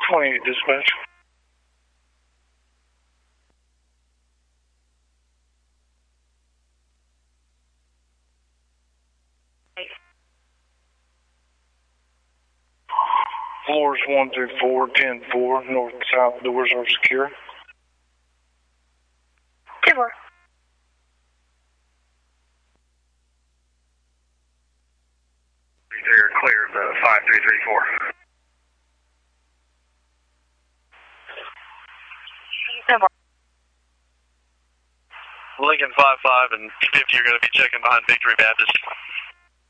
28 dispatch. Floors 1 through 4, 10-4, north and south doors are secure. 10-4. They're clear of the 5334. Lincoln 55 and 50 are going to be checking behind Victory Baptist.